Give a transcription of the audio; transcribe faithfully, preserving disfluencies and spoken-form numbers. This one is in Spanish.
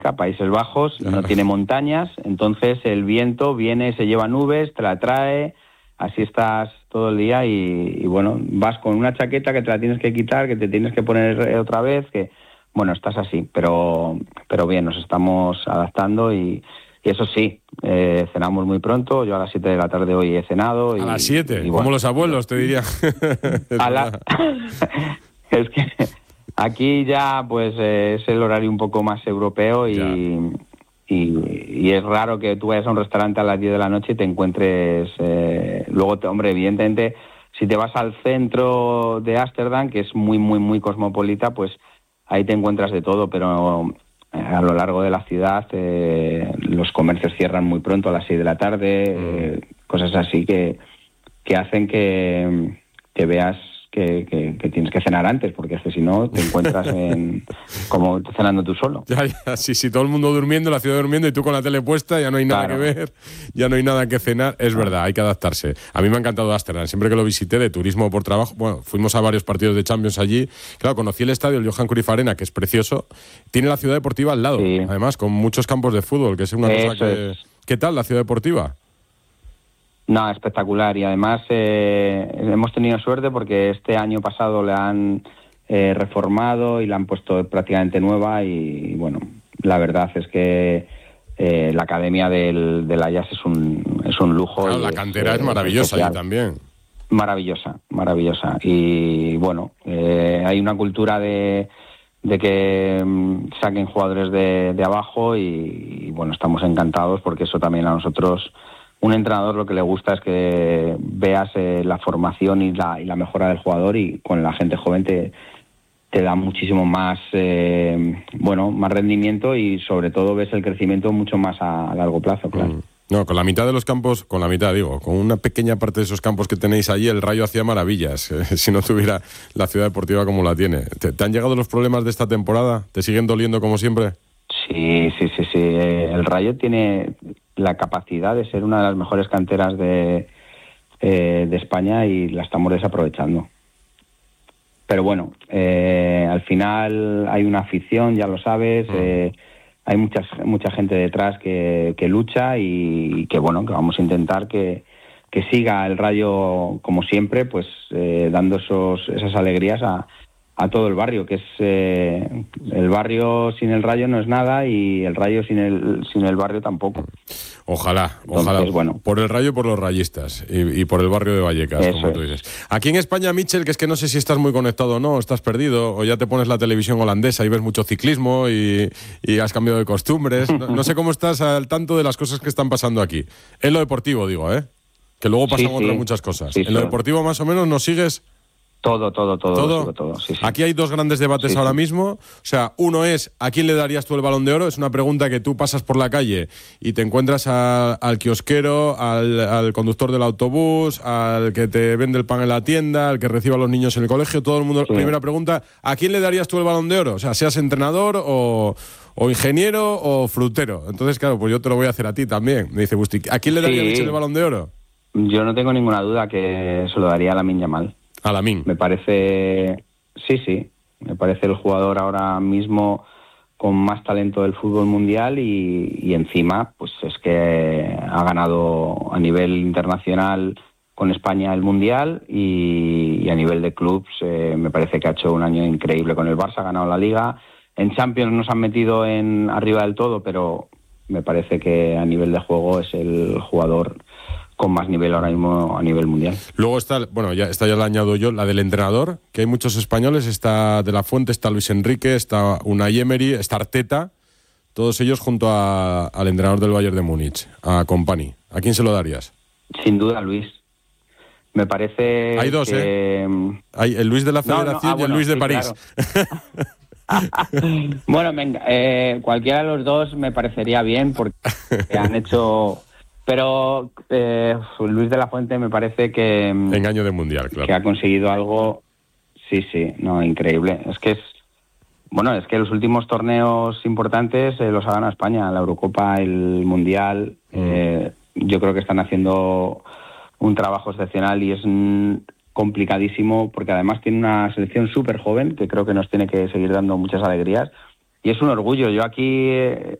Países Bajos, claro. No tiene montañas, entonces el viento viene, se lleva nubes, te la trae, así estás todo el día y, y bueno, vas con una chaqueta que te la tienes que quitar, que te tienes que poner otra vez, que bueno, estás así, pero pero bien, nos estamos adaptando y, y eso sí, eh, cenamos muy pronto, yo a las siete de la tarde hoy he cenado. Y, a las siete, y bueno, como los abuelos, te diría. a la... es que aquí ya pues eh, es el horario un poco más europeo y, y, y es raro que tú vayas a un restaurante a las diez de la noche y te encuentres... Eh, luego, te, hombre, evidentemente, si te vas al centro de Ámsterdam, que es muy, muy, muy cosmopolita, pues ahí te encuentras de todo, pero a lo largo de la ciudad eh, los comercios cierran muy pronto a las seis de la tarde, eh, cosas así que, que hacen que, que veas que, que, que tienes que cenar antes, porque es que si no te encuentras en, como cenando tú solo. Ya, ya, sí, sí, todo el mundo durmiendo, la ciudad durmiendo y tú con la tele puesta, ya no hay nada claro. que ver, ya no hay nada que cenar. Es claro. verdad, hay que adaptarse. A mí me ha encantado Ámsterdam, siempre que lo visité de turismo por trabajo, bueno, fuimos a varios partidos de Champions allí. Claro, conocí el estadio, el Johan Cruyff Arena, que es precioso. Tiene la ciudad deportiva al lado, sí. además, con muchos campos de fútbol, que es una Eso cosa que... Es. ¿Qué tal la ciudad deportiva? No, espectacular, y además eh, hemos tenido suerte porque este año pasado le han eh, reformado y la han puesto prácticamente nueva y, y bueno, la verdad es que eh, la academia del, del Ajax es un, es un lujo. Claro, la cantera es, es maravillosa allí también. Maravillosa, maravillosa. Y bueno, eh, hay una cultura de, de que um, saquen jugadores de, de abajo y, y bueno, estamos encantados porque eso también a nosotros... Un entrenador lo que le gusta es que veas eh, la formación y la, y la mejora del jugador y con la gente joven te, te da muchísimo más eh, bueno más rendimiento y sobre todo ves el crecimiento mucho más a, a largo plazo, claro. Mm. No, con la mitad de los campos, con la mitad digo, con una pequeña parte de esos campos que tenéis allí, el Rayo hacía maravillas, eh, si no tuviera la ciudad deportiva como la tiene. ¿Te, ¿Te han llegado los problemas de esta temporada? ¿Te siguen doliendo como siempre? Sí, sí, sí, sí. El Rayo tiene la capacidad de ser una de las mejores canteras de, eh, de España y la estamos desaprovechando. Pero bueno, eh, al final hay una afición, ya lo sabes, mm. eh, hay mucha, mucha gente detrás que, que lucha y, y que bueno, que vamos a intentar que, que siga el Rayo como siempre, pues eh, dando esos, esas alegrías a a todo el barrio, que es eh, el barrio sin el Rayo no es nada y el Rayo sin el sin el barrio tampoco. Ojalá, Entonces, ojalá. Bueno. Por el Rayo, por los rayistas y, y por el barrio de Vallecas, Eso como tú es. dices. Aquí en España, Michel, que es que no sé si estás muy conectado o no, estás perdido, o ya te pones la televisión holandesa y ves mucho ciclismo y, y has cambiado de costumbres. No, no sé cómo estás al tanto de las cosas que están pasando aquí. En lo deportivo, digo, ¿eh? Que luego pasan sí, otras sí. muchas cosas. Sí, en lo deportivo, más o menos, ¿nos sigues? Todo, todo, todo. ¿Todo? todo sí, sí. Aquí hay dos grandes debates sí, ahora sí. mismo. O sea, uno es, ¿a quién le darías tú el Balón de Oro? Es una pregunta que tú pasas por la calle y te encuentras a, al kiosquero, al, al conductor del autobús, al que te vende el pan en la tienda, al que recibe a los niños en el colegio. Todo el mundo. Sí. Primera pregunta, ¿a quién le darías tú el Balón de Oro? O sea, seas entrenador o, o ingeniero o frutero. Entonces, claro, pues yo te lo voy a hacer a ti también. Me dice Busti, ¿a quién le daría sí. el Balón de Oro? Yo no tengo ninguna duda que se lo daría a Lamine Yamal. A Lamine. Me parece, sí, sí, me parece el jugador ahora mismo con más talento del fútbol mundial y, y encima, pues es que ha ganado a nivel internacional con España el mundial y, y a nivel de clubs eh, me parece que ha hecho un año increíble con el Barça, ha ganado la Liga. En Champions nos han metido en arriba del todo, pero me parece que a nivel de juego es el jugador con más nivel ahora mismo a nivel mundial. Luego está, bueno, ya está ya la añado yo, la del entrenador, que hay muchos españoles, está De La Fuente, está Luis Enrique, está Unai Emery, está Arteta, todos ellos junto a, al entrenador del Bayern de Múnich, a Kompany. ¿A quién se lo darías? Sin duda, Luis. Me parece Hay dos, que... ¿eh? Hay el Luis de la Federación no, no. Ah, y el bueno, Luis de sí, París. Claro. Bueno, venga, eh, cualquiera de los dos me parecería bien porque han hecho... Pero eh, Luis de la Fuente me parece que... Engaño de mundial, claro. Que ha conseguido algo... Sí, sí, no, increíble. Es que es... Bueno, es que los últimos torneos importantes eh, los ha ganado España. La Eurocopa, el Mundial. Mm. Eh, yo creo que están haciendo un trabajo excepcional y es mm, complicadísimo porque además tiene una selección súper joven que creo que nos tiene que seguir dando muchas alegrías. y es un orgullo. Yo aquí,